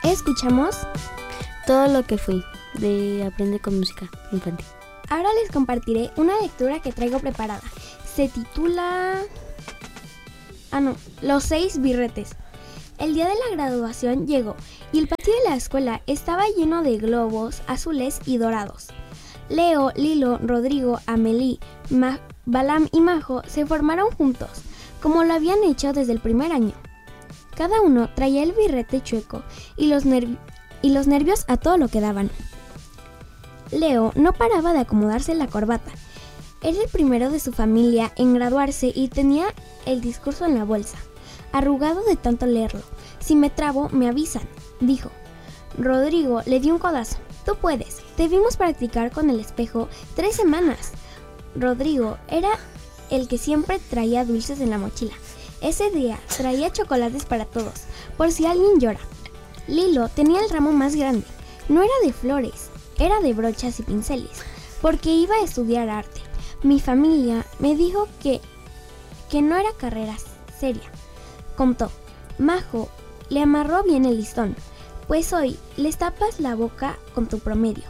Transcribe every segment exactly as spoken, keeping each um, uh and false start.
escuchamos Todo lo que fui, de Aprende con Música Infantil. Ahora les compartiré una lectura que traigo preparada. Se titula... Ah, no, Los seis birretes. El día de la graduación llegó y el patio de la escuela estaba lleno de globos azules y dorados. Leo, Lilo, Rodrigo, Amelie, Ma- Balam y Majo se formaron juntos, como lo habían hecho desde el primer año. Cada uno traía el birrete chueco y los, nerv- y los nervios a todo lo que daban. Leo no paraba de acomodarse la corbata. Era el primero de su familia en graduarse y tenía el discurso en la bolsa, arrugado de tanto leerlo. Si me trabo, me avisan, dijo. Rodrigo le dio un codazo. Tú puedes. Debimos practicar con el espejo tres semanas. Rodrigo era el que siempre traía dulces en la mochila. Ese día traía chocolates para todos, por si alguien llora. Lilo tenía el ramo más grande. No era de flores, era de brochas y pinceles, porque iba a estudiar arte. Mi familia me dijo que, que no era carrera seria, contó. Majo le amarró bien el listón, pues hoy les tapas la boca con tu promedio.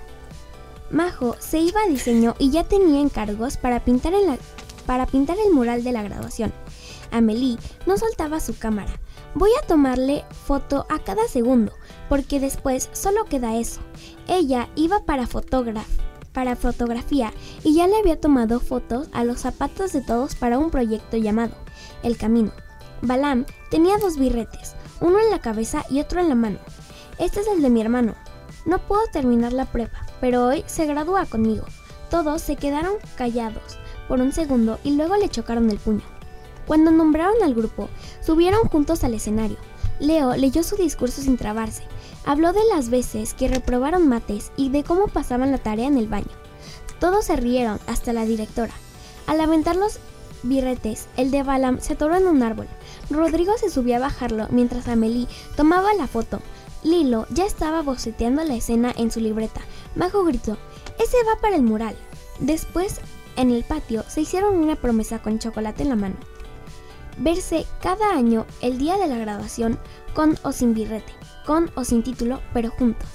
Majo se iba a diseño y ya tenía encargos para pintar, en la, para pintar el mural de la graduación. Amelie no soltaba su cámara. Voy a tomarle foto a cada segundo, porque después solo queda eso. Ella iba para fotógrafo. para fotografía y ya le había tomado fotos a los zapatos de todos para un proyecto llamado El Camino. Balam tenía dos birretes, uno en la cabeza y otro en la mano. Este es el de mi hermano. No pudo terminar la prepa, pero hoy se gradúa conmigo. Todos se quedaron callados por un segundo y luego le chocaron el puño. Cuando nombraron al grupo, subieron juntos al escenario. Leo leyó su discurso sin trabarse. Habló de las veces que reprobaron mates y de cómo pasaban la tarea en el baño. Todos se rieron, hasta la directora. Al aventar los birretes, el de Balam se atoró en un árbol. Rodrigo se subió a bajarlo mientras Amelie tomaba la foto. Lilo ya estaba boceteando la escena en su libreta. Majo gritó, ¡ese va para el mural! Después, en el patio, se hicieron una promesa con chocolate en la mano. Verse cada año el día de la graduación con o sin birrete, con o sin título, pero juntos.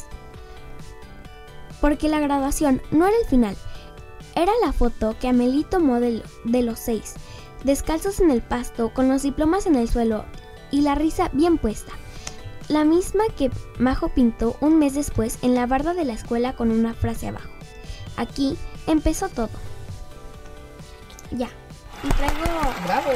Porque la graduación no era el final, era la foto que Amelie tomó de, de los seis, descalzos en el pasto, con los diplomas en el suelo y la risa bien puesta. La misma que Majo pintó un mes después en la barda de la escuela con una frase abajo. Aquí empezó todo. Ya. Y traigo... ¡Bravo!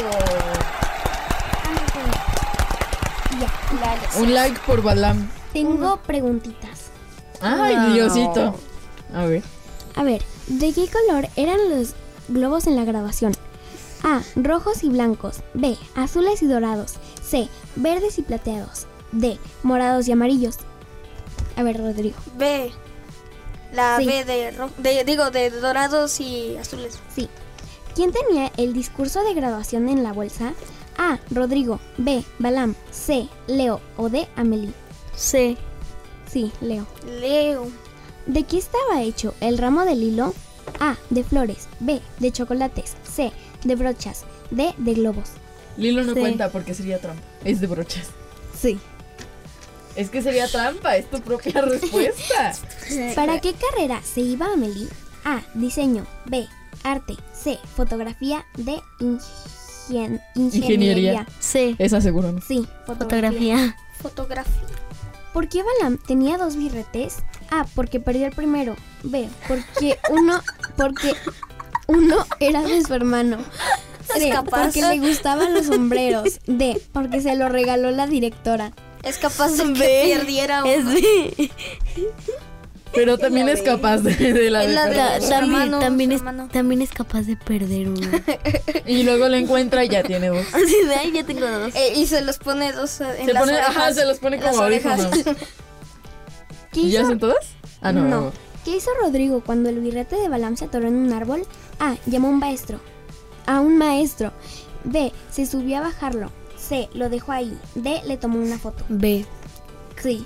Ya, la lección. Un like por Balam. Tengo preguntitas. ¡Ay, Wow. Diosito! A ver. A ver, ¿de qué color eran los globos en la graduación? A. Rojos y blancos. B. Azules y dorados. C. Verdes y plateados. D. Morados y amarillos. A ver, Rodrigo. B. La Sí. B de, ro- de digo de dorados y azules. Sí. ¿Quién tenía el discurso de graduación en la bolsa? A. Rodrigo. B. Balam. C. Leo. O D. Amelie. C. Sí, Leo. Leo. ¿De qué estaba hecho el ramo de Lilo? A. De flores. B. De chocolates. C. De brochas. D. De globos. Lilo no Sí. cuenta porque sería trampa. Es de brochas. Sí. Es que sería trampa, es tu propia respuesta. ¿Para qué carrera se iba Amelie? A. Diseño. B. Arte. C. Fotografía. D. Ingien- ingeniería. Ingeniería. C. Esa seguro no. Sí, fotografía. Fotografía. Fotografía. ¿Por qué Balam tenía dos birretes? A. Porque perdió el primero. B. Porque uno, porque uno era de su hermano. C. Es capaz. Porque le gustaban los sombreros. D. Porque se lo regaló la directora. Es capaz de que B. perdiera Es uno. B. Pero también La es de- capaz de, de la es la de- de- Ta- su también, hermano, también, su es, hermano. también es capaz de perder uno. Y luego la encuentra y ya tiene dos. Así de ahí ya tengo dos. Eh, y se los pone dos eh, en Se las pone, orejas. ajá, se los pone En las como orejas. audífonos. ¿Qué ¿Y ya hizo? son todas? Ah, no. No. ¿Qué hizo Rodrigo cuando el birrete de Balam se atoró en un árbol? A. Llamó a un maestro. A un maestro. B. Se subió a bajarlo. C. Lo dejó ahí. D. Le tomó una foto. B. Sí.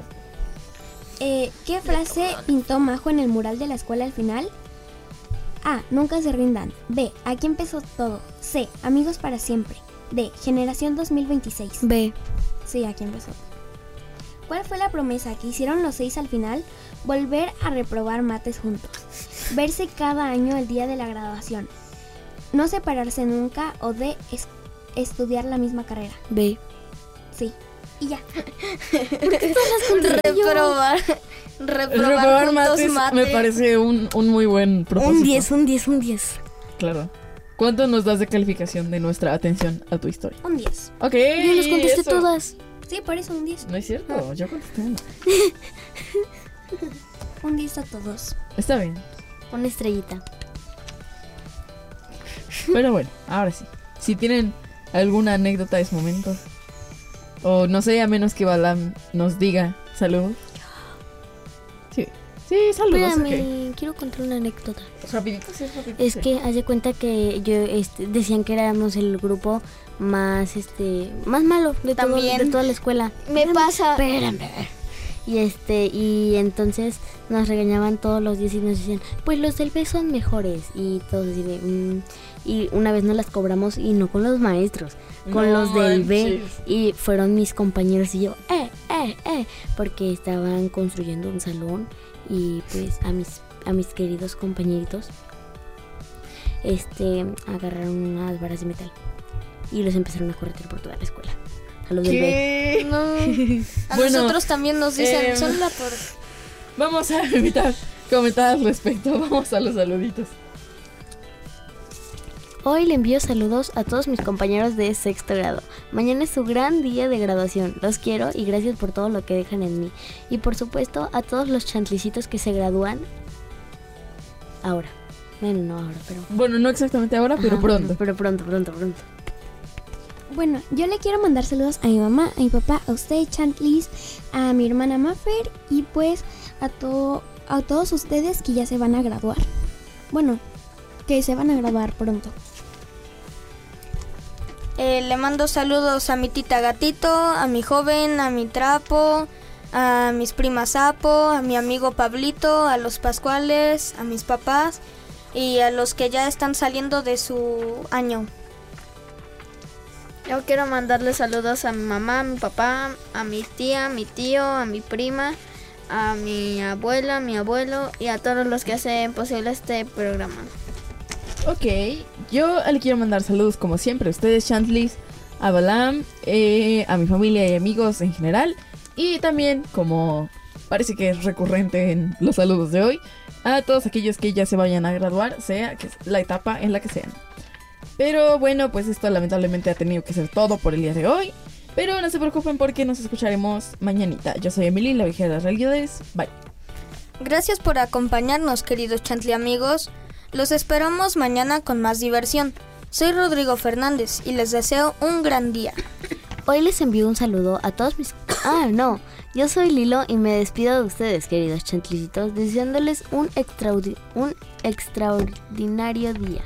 Eh, ¿Qué frase pintó Majo en el mural de la escuela al final? A. Nunca se rindan. B. Aquí empezó todo. C. Amigos para siempre. D. Generación dos mil veintiséis. B. Sí, aquí empezó. ¿Cuál fue la promesa que hicieron los seis al final? Volver a reprobar mates juntos. Verse cada año el día de la graduación. No separarse nunca o de es- estudiar la misma carrera. B. Sí. Y ya. Reprobar. Reprobar, Reprobar juntos mates mate. me parece un, un muy buen propósito. Un diez, un diez, un diez. Claro. ¿Cuánto nos das de calificación de nuestra atención a tu historia? Un diez. Ok. Yo las contesté eso. todas. Sí, por eso un diez. No es cierto, yo contesté una. Un diez a todos. Está bien. Una estrellita. Pero bueno, ahora sí. Si tienen alguna anécdota de ese momento. O no sé, a menos que Balam nos diga saludos. Sí, sí, saludos. Espérame, quiero contar una anécdota. ok. Rapidito, sí, rapidito. Es sí. que haz de cuenta que yo este, decían que éramos el grupo más este más malo de, todo, También. de toda la escuela. Me pasa. Espérame. Y este y entonces nos regañaban todos los días y nos decían, pues los del B son mejores y todos así de, mm. Y una vez nos las cobramos y no con los maestros, con No los del B. manches. Y fueron mis compañeros y yo, eh, eh, eh, porque estaban construyendo un salón y pues a mis a mis queridos compañeritos este agarraron unas varas de metal y los empezaron a corretear por toda la escuela. A los del B. ¿Qué? No. A Bueno, nosotros también nos dicen, em, son la por... Vamos a evitar comentar al respecto. Vamos a los saluditos. Hoy le envío saludos a todos mis compañeros de sexto grado. Mañana es su gran día de graduación. Los quiero y gracias por todo lo que dejan en mí. Y por supuesto a todos los chantlicitos que se gradúan ahora. Bueno, no ahora, pero... Bueno, no exactamente ahora, pero Ajá, pronto. Pero pronto, pronto, pronto. Bueno, yo le quiero mandar saludos a mi mamá, a mi papá, a usted, Chantlis, a mi hermana Maffer y pues a, to- a todos ustedes que ya se van a graduar. Bueno, que se van a graduar pronto. Eh, le mando saludos a mi tita Gatito, a mi joven, a mi Trapo, a mis primas Sapo, a mi amigo Pablito, a los Pascuales, a mis papás y a los que ya están saliendo de su año. Yo quiero mandarle saludos a mi mamá, a mi papá, a mi tía, a mi tío, a mi prima, a mi abuela, a mi abuelo y a todos los que hacen posible este programa. Ok, yo le quiero mandar saludos como siempre a ustedes, Chantlis, a Balam, eh, a mi familia y amigos en general. Y también, como parece que es recurrente en los saludos de hoy, a todos aquellos que ya se vayan a graduar, sea que la etapa en la que sean. Pero bueno, pues esto lamentablemente ha tenido que ser todo por el día de hoy. Pero no se preocupen porque nos escucharemos mañanita. Yo soy Emily, la vigía de las realidades. Bye. Gracias por acompañarnos, queridos Chantli amigos. Los esperamos mañana con más diversión. Soy Rodrigo Fernández y les deseo un gran día. Hoy les envío un saludo a todos mis... Ah, no. Yo soy Lilo y me despido de ustedes, queridos chantlicitos, deseándoles un, extraordi- un extraordinario día.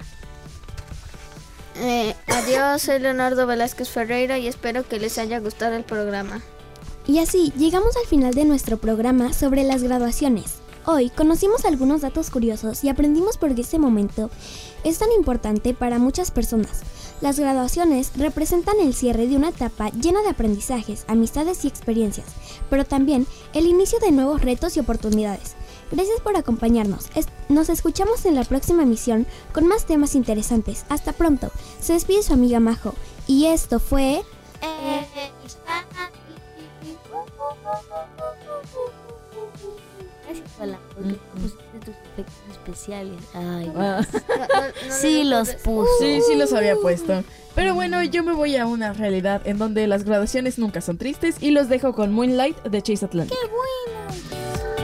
Eh, adiós, soy Leonardo Velázquez Ferreira y espero que les haya gustado el programa. Y así llegamos al final de nuestro programa sobre las graduaciones. Hoy conocimos algunos datos curiosos y aprendimos por qué este momento es tan importante para muchas personas. Las graduaciones representan el cierre de una etapa llena de aprendizajes, amistades y experiencias, pero también el inicio de nuevos retos y oportunidades. Gracias por acompañarnos. Es- nos escuchamos en la próxima emisión con más temas interesantes. Hasta pronto. Se despide su amiga Majo. Y esto fue... Gracias, Paula, porque pusiste tus efectos especiales. Ay, Ah. sí los puso. Sí, sí los había puesto. Pero bueno, yo me voy a una realidad en donde las graduaciones nunca son tristes y los dejo con Moonlight de Chase Atlantic. ¡Qué bueno!